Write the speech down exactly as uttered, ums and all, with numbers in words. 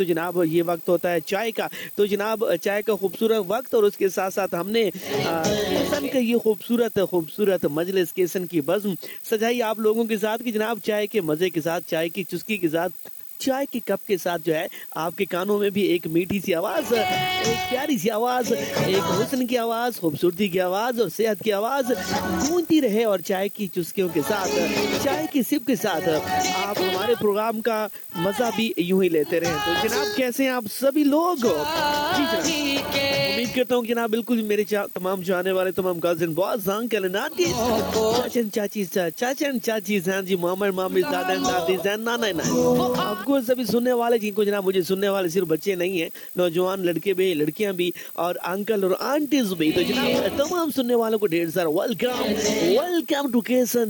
तो जनाब ये वक्त होता है चाय का। तो जनाब चाय का खूबसूरत वक्त और उसके साथ साथ हमने केसन का ये खूबसूरत खूबसूरत मजलिस केसन की बज़्म सजाई आप लोगों के साथ कि जनाब चाय के मजे के साथ, चाय की चुस्की के साथ, चाय के कप के साथ जो है आपके कानों में भी एक मीठी सी आवाज, एक प्यारी सी आवाज, एक हुस्न की आवाज, खूबसूरती की आवाज और सेहत की आवाज गूंजती रहे। और चाय की चुस्कियों के साथ, चाय की सिप के साथ आप हमारे प्रोग्राम का मजा भी यूं ही लेते रहे। तो जनाब कैसे हैं आप सभी लोग? जी जनाब, उम्मीद करता हूँ जनाब बिल्कुल मेरे तमाम जाने वाले तमाम कजिन बॉस अंकल नाती चाचन चाची चाचन चाची जान जी मामर मामी दादा दादी जान नाना नाना आपको सभी सुनने वाले जिनको जनाब मुझे सुनने वाले सिर्फ बच्चे नहीं है, नौजवान लड़के भी, लड़कियां भी और अंकल और आंटीज भी। तो जनाब तमाम सुनने वालों को ढेर सारा वेलकम वेलकम टू केसन